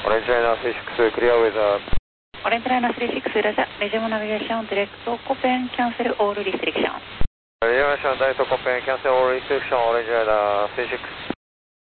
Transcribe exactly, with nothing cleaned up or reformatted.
Orange Liner three six, clear with uh, Orange Liner three six, Raja, resume navigation direct to Copen, cancel all restriction. Resume navigation direct to Copen, cancel all restriction, Orange Liner three six.